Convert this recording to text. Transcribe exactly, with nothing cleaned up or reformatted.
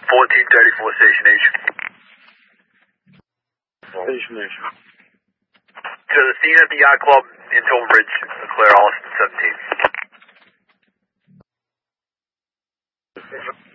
fourteen thirty-four, Station H. Station H. To the scene at the Yacht Club in Tonebridge, clear Austin seventeen.